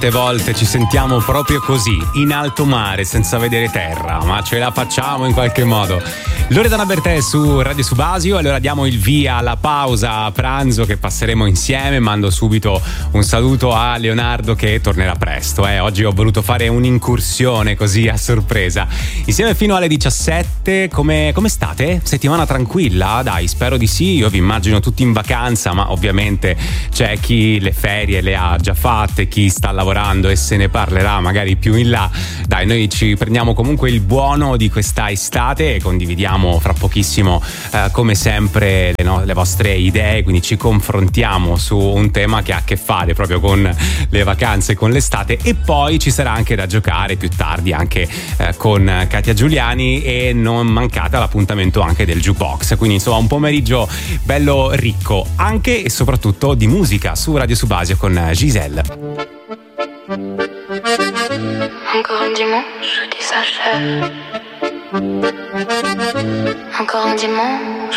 Certe volte ci sentiamo proprio così, in alto mare, senza vedere terra, ma ce la facciamo in qualche modo. Loredana Bertè su Radio Subasio, allora diamo il via alla pausa a pranzo che passeremo insieme. Mando subito un saluto a Leonardo che tornerà presto. Oggi ho voluto fare un'incursione così a sorpresa. Insieme fino alle 17, come state? Settimana tranquilla? Dai, spero di sì, io vi immagino tutti in vacanza, ma ovviamente c'è chi le ferie le ha già fatte, chi sta lavorando e se ne parlerà magari più in là. Dai, noi ci prendiamo comunque il buono di questa estate e condividiamo fra pochissimo come sempre le vostre idee, quindi ci confrontiamo su un tema che ha a che fare proprio con le vacanze, con l'estate, e poi ci sarà anche da giocare più tardi anche con Katia Giuliani, e non mancate l'appuntamento anche del jukebox, quindi insomma un pomeriggio bello ricco anche e soprattutto di musica su Radio Subasio con Giselle. Encore un dimanche qui s'achève. Encore un dimanche